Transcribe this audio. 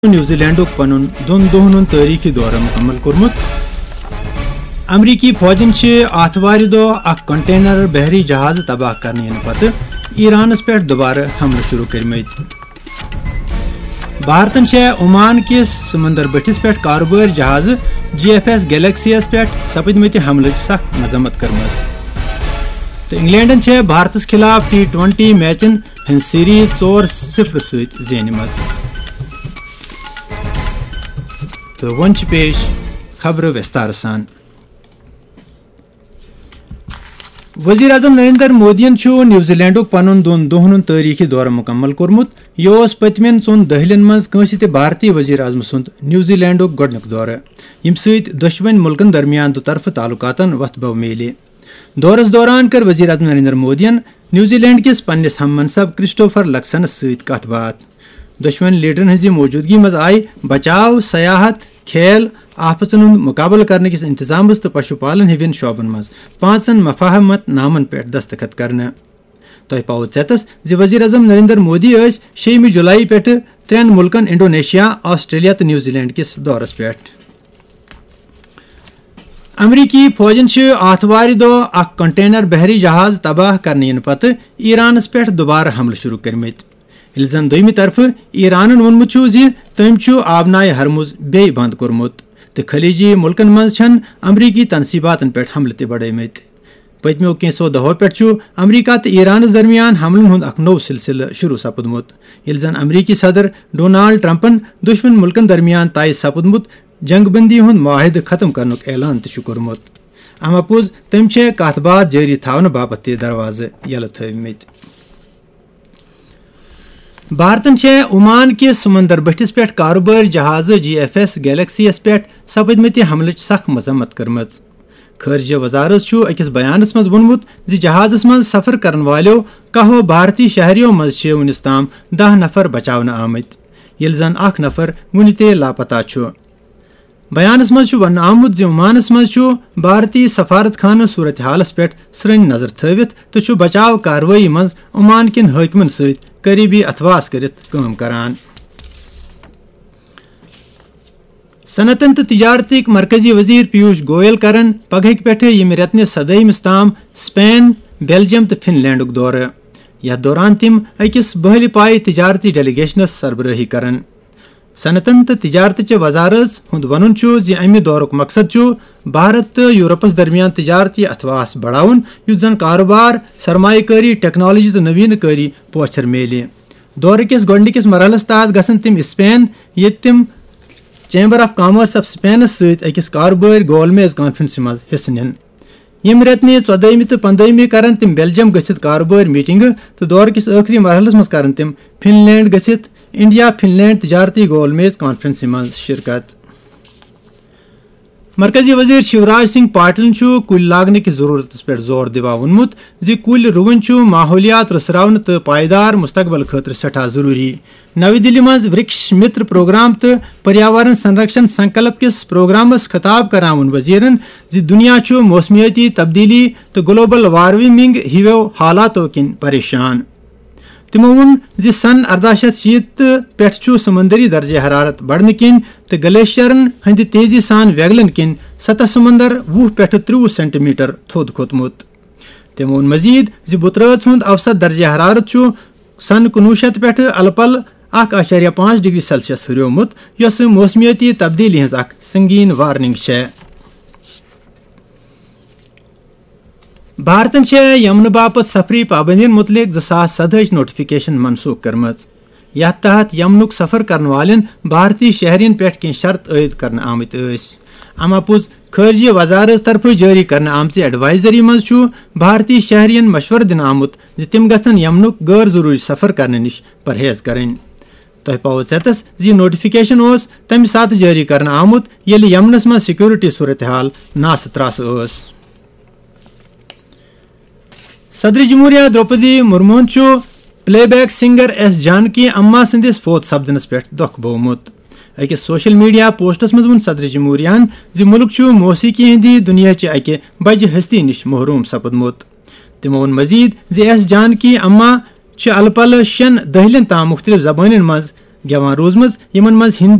نیوزی لینڈک پنن دون دہن تاریخی دورہ مکمل کورمت. امریکی فوجن آتوار دہ اخ کنٹینر بحری جہاز تباہ کرنے پتہ ایرانس پہ دوبارہ حملہ شروع کرمت. بھارتن عمان کس سمندر بٹھس پہ کاروبار جہاز GFS گلیکسی یس پہ سپدمت حملہ سخت مذمت کرمت. تو انگلینڈن بھارتس خلاف T20 میچن ہند سیریز 4-0 ست زینمت. تو ون پیش خبر وستار سان. وزیر اعظم نریندر مودین نیوزی لینڈک پنن دون دہن تاریخی دورہ مکمل کورمت. یہ پتمین 2 دہلین مز کنس تہ بھارتی وزیر اعظم سند نیوزی لینڈک گۄڈنیُک دورہ یم ست دشوین ملکن درمیان دوطرفہ تعلقاتن وتھ بو میلے. دورس دوران کر وزیر اعظم نریندر مودین نیوزی لینڈ کس پنس ہم منصب کرسٹوفر لکسنس ست کت بات. دشوین لیڈرن ہز موجودگی مز آئی بچاؤ، سیاحت، کھیل، آفژن ہند مقابلہ کرنے کس انتظام تو پشو پالن ہون شعبن مز 5 مفاہمت نامن پہ دستخط کرنے. تہ پاؤ ژیتس وزیر اعظم نریندر مودی 6 جولائی پہ 3 ملکن انڈونیشیا، آسٹریلیا تو نیوزی لینڈ کس دورس پہ. امریکی فوجن آتوار دہ اخ کنٹینر بحری جہاز تباہ کرنے پتہ ایرانس پہ دوبارہ حملہ شروع کرمت. یل زن دویمہ طرف ایرانن وونمت تم آبنائے ہرمز بی بند کورمت تو خلیجی ملکن مز امریکی تنصیباتن پہ حملہ تہ بڑھمت. پتمو کینسو دہو پہ امریکہ تو ایرانس درمیان حملن ہند اخ نو سلسلہ شروع سپدمت. یل زن امریکی صدر ڈونالڈ ٹرمپن دشوین ملکن درمیان طے سپدمت جنگ بندی ہند معاہدہ ختم کرنک اعلان تہ کورمت. اما پوز تم کت بات جاری تھونہ باپت تہ دروازہ یلہ تھومت. بھارتن عمان کس سمندر بٹھس پہ کاروبار جہاز GFS گلیکسی یس پہ سپدمت حملہ سخت مذمت کرمت. خارجہ وزارت اکس بیانس مز وونمت جہازس مز سفر کرن والو 10 بھارتی شہریوں مز ونس تام 10 نفر بچاونہ آمت یل زن 1 نفر ون تہ لاپتہ چھ. بیانس مز ون آمت عمانس مز بھارتی سفارت خانہ صورتحالس پہ سرن نظر تھوت تو بچاؤ کاروٲیی مز عمان کن حاکمن ست قریبی اتواس کرت کام کران. صنعتن تو تجارتک مرکزی وزیر پیوش گوئل کرن پگہ پہ یم رتن 17 تام سپین، بیلجیم تو فن لینڈک دورہ. یتھ دوران تم اکس بہل پائے تجارتی ڈیلیگیشنس سربراہی کرن. صنعتن تو تجارت وزارت ہند ون امہ دورک مقصد بھارت تو یورپس درمیان تجارتی اتواس بڑھاون یُتھ زن کاروبار، سرمایہ کاری، ٹیکنالوجی تو نوین کاری پوچھر میلے. دورہ کس گۄڈنکس مرحلس تحت گژھن تم اسپین یت تم chamber of commerce of sapiens ست اکس کاروبار گول میز کانفرنس مز حصہ نن. یم رتنہ 14 تو 15 کرن تم بیلجیم گژھت کاروبار میٹنگ تو دورہ کس آخری مرحلس مز کرن تم fun land گژھت India fun land تجارتی گول میز کانفرنس مز شرکت. مرکزی وزیر شیوراج سنگھ پاٹل کل لاگنے کی ضرورت پہ زور دوا وونمت کل رون ماحولیات رسراون تو پائیدار مستقبل خاطر سٹھا ضروری. نئی دلی مز ورکش متر پروگرام تو پریاورن سنرکشن سنکلپ کس پروگرامس خطاب کران وزیرن دنیا موسمیاتی تبدیلی تو گلوبل وارمنگ ہیو حالاتو کن پریشان. تمو وون سن 1860 پہ سمندری درجہ حرارت بڑھنے کن تو گلیشیرن ہند تیزی سان ویگلن کن سطح سمندر 20 پہ 30 سینٹی میٹر تھود کھوتمت. تمو وون مزید بترات ہند اوسط درجہ حرارت سن 1900 پہ الپل 1.5 ڈگری سیلسیس ہریومت یس موسمیاتی تبدیلی ہز اخ سنگین وارننگ ہے. بھارتن یمن باپت سفری پابندین متعلق 2017 نوٹیفکیشن منسوخ کرمت. یتھ تحت یمنک سفر کرن والن بھارتی شہرین پہ کی شرط عائد کرنے آمت. اما پوز خارجہ وزارت طرف جاری کرنے آمت ایڈوائزری مز بھارتی شہرین مشورہ دن آمت تم گھن یمنک غیر ضروری سفر کرنے نش پرہیز کریں. تہ پاؤ ژیتس نوٹیفکیشن تمہ سات جاری کرنے آمت یل یمنس مز سیکورٹی صورتحال ناس تراس اس. صدر جمہوریہ دروپدی مرمون پلے بیک سنگر ایس جانکی اما سندس فوت سپدنس پہ دکھ بومت. اکس سوشل میڈیا پوسٹس مز ون صدر جمہوریہن ملک موسیقی ہندی دنیا چہ اکہ بجہ ہستی نش محروم سپدمت. تمو وون مزید ایس جانکی اما الپل 6 دہلین تام مختلف زبان مز گیوان روزمز یمن مز ہندی